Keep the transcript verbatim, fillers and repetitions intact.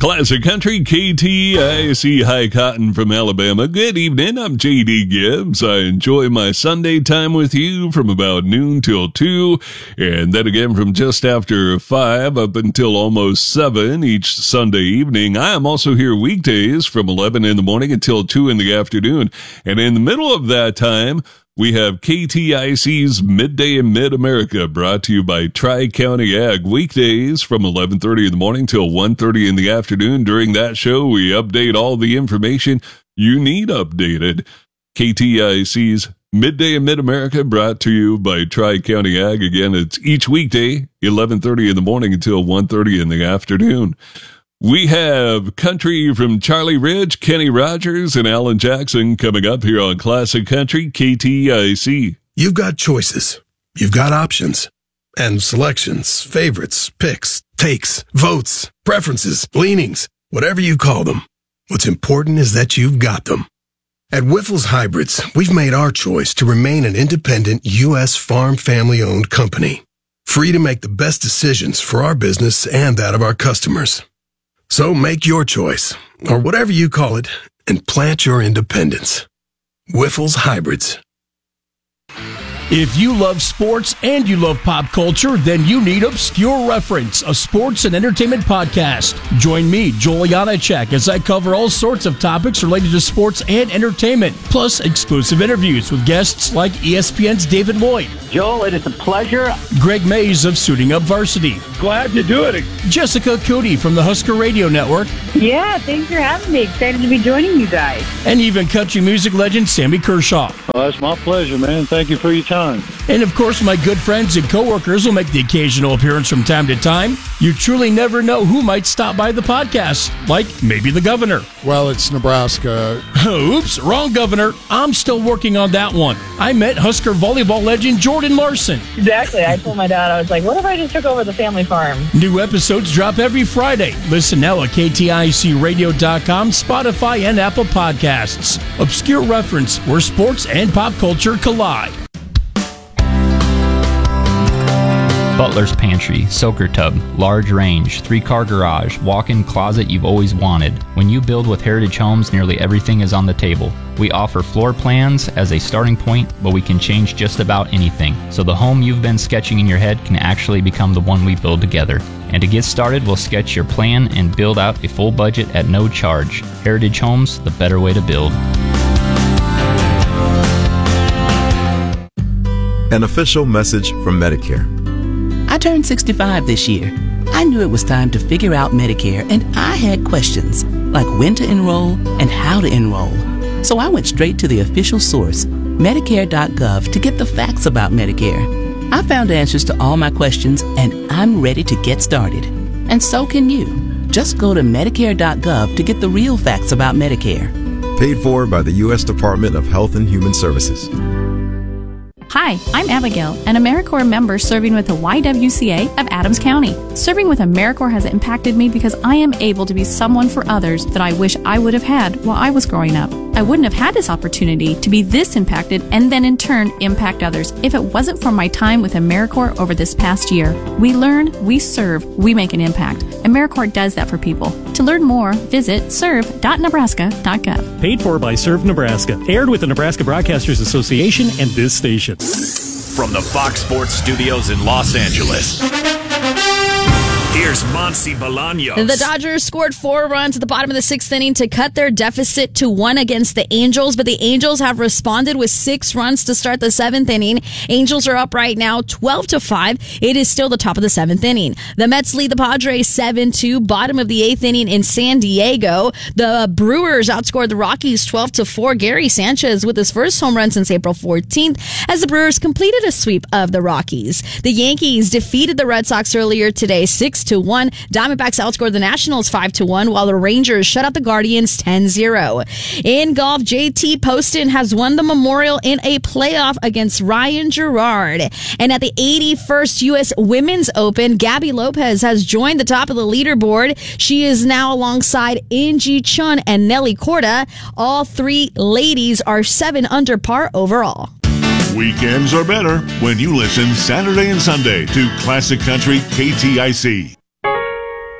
Classic Country, K T I C High Cotton from Alabama. Good evening, I'm J D Gibbs. I enjoy my Sunday time with you from about noon till two, and then again from just after five up until almost seven each Sunday evening. I am also here weekdays from eleven in the morning until two in the afternoon, and in the middle of that time, we have K T I C's Midday in Mid-America, brought to you by Tri-County Ag, weekdays from eleven thirty in the morning till one thirty in the afternoon. During that show, we update all the information you need updated. K T I C's Midday in Mid-America, brought to you by Tri-County Ag. Again, it's each weekday, eleven thirty in the morning until one thirty in the afternoon. We have country from Charlie Ridge, Kenny Rogers, and Alan Jackson coming up here on Classic Country, K T I C. You've got choices. You've got options. And selections, favorites, picks, takes, votes, preferences, leanings, whatever you call them. What's important is that you've got them. At Wyffels Hybrids, we've made our choice to remain an independent U S farm family-owned company, free to make the best decisions for our business and that of our customers. So make your choice, or whatever you call it, and plant your independence. Wyffels Hybrids. If you love sports and you love pop culture, then you need Obscure Reference, a sports and entertainment podcast. Join me, Joel Janacek, as I cover all sorts of topics related to sports and entertainment, plus exclusive interviews with guests like E S P N's David Lloyd. Joel, it is a pleasure. Greg Mays of Suiting Up Varsity. Glad to do it. Jessica Cody from the Husker Radio Network. Yeah, thanks for having me. Excited to be joining you guys. And even country music legend Sammy Kershaw. Well, that's my pleasure, man. Thank you for your time. And of course, my good friends and coworkers will make the occasional appearance from time to time. You truly never know who might stop by the podcast, like maybe the governor. Well, it's Nebraska. Oops, wrong governor. I'm still working on that one. I met Husker volleyball legend Jordan Larson. Exactly. I told my dad, I was like, what if I just took over the family farm? New episodes drop every Friday. Listen now at K T I C radio dot com, Spotify, and Apple Podcasts. Obscure Reference, where sports and pop culture collide. Butler's Pantry, soaker tub, large range, three-car garage, walk-in closet you've always wanted. When you build with Heritage Homes, nearly everything is on the table. We offer floor plans as a starting point, but we can change just about anything. So the home you've been sketching in your head can actually become the one we build together. And to get started, we'll sketch your plan and build out a full budget at no charge. Heritage Homes, the better way to build. An official message from Medicare. I turned sixty-five this year. I knew it was time to figure out Medicare, and I had questions, like when to enroll and how to enroll. So I went straight to the official source, Medicare dot gov, to get the facts about Medicare. I found answers to all my questions, and I'm ready to get started. And so can you. Just go to Medicare dot gov to get the real facts about Medicare. Paid for by the U S Department of Health and Human Services. Hi, I'm Abigail, an AmeriCorps member serving with the Y W C A of Adams County. Serving with AmeriCorps has impacted me because I am able to be someone for others that I wish I would have had while I was growing up. I wouldn't have had this opportunity to be this impacted and then in turn impact others if it wasn't for my time with AmeriCorps over this past year. We learn, we serve, we make an impact. AmeriCorps does that for people. To learn more, visit serve dot nebraska dot gov. Paid for by Serve Nebraska. Aired with the Nebraska Broadcasters Association and this station. From the Fox Sports Studios in Los Angeles, here's Monsi Bolaños. The Dodgers scored four runs at the bottom of the sixth inning to cut their deficit to one against the Angels, but the Angels have responded with six runs to start the seventh inning. Angels are up right now twelve to five. It is still the top of the seventh inning. The Mets lead the Padres seven two, bottom of the eighth inning in San Diego. The Brewers outscored the Rockies twelve to four. Gary Sanchez with his first home run since April fourteenth as the Brewers completed a sweep of the Rockies. The Yankees defeated the Red Sox earlier today six to one. Diamondbacks outscored the Nationals five to one, while the Rangers shut out the Guardians ten zero. In golf, J T Poston has won the Memorial in a playoff against Ryan Gerard. And at the eighty-first U S Women's Open, Gabby Lopez has joined the top of the leaderboard. She is now alongside Angie Chun and Nelly Corda. All three ladies are seven under par overall. Weekends are better when you listen Saturday and Sunday to Classic Country K T I C.